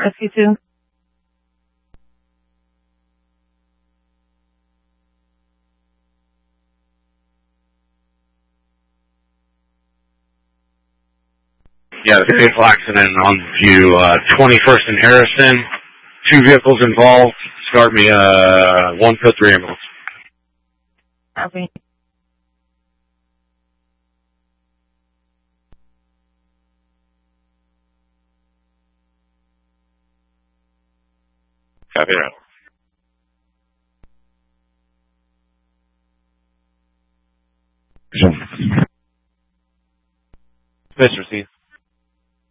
SC2. Yeah, the fatal accident on view, 21st and Harrison. 2 vehicles involved. Start me, 1 code 3 ambulance. Copy. Copy that. Space received.